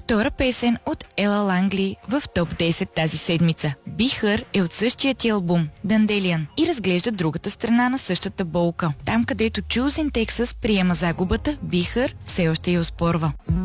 Втора песен от Ела Лангли в топ 10 тази седмица. Be Her е от същия ти албум, Dandelion, и разглежда другата страна на същата болка. Там, където Choosing Texas приема загубата, Be Her все още я оспорва.